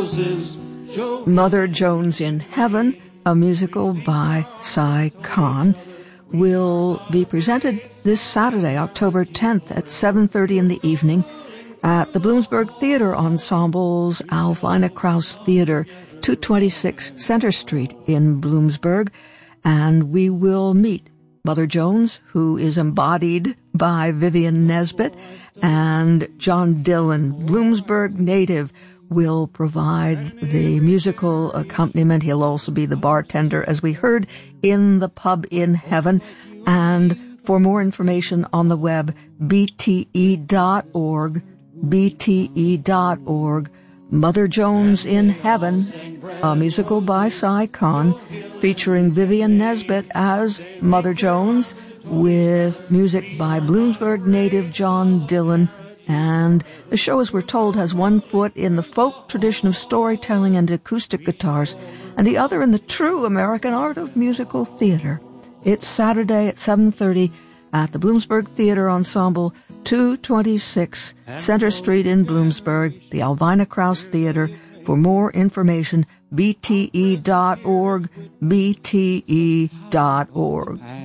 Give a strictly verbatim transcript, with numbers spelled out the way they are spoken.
roses. Joe. Mother Jones in Heaven, a musical by Cy Kahn, will be presented this Saturday, October tenth at seven thirty in the evening at the Bloomsburg Theater Ensemble's Alvina Krauss Theater, two twenty-six Center Street in Bloomsburg. And we will meet Mother Jones, who is embodied by Vivian Nesbitt, and John Dillon, Bloomsburg native, will provide the musical accompaniment. He'll also be the bartender, as we heard in the Pub in Heaven. And for more information on the web, b t e dot org, b t e dot org. Mother Jones in Heaven, a musical by Cy Kahn, featuring Vivian Nesbitt as Mother Jones, with music by Bloomsburg native John Dillon. And the show, as we're told, has one foot in the folk tradition of storytelling and acoustic guitars, and the other in the true American art of musical theater. It's Saturday at seven thirty at the Bloomsburg Theater Ensemble, two twenty-six Center Street in Bloomsburg, the Alvina Krauss Theater. For more information, b t e dot org, b t e dot org.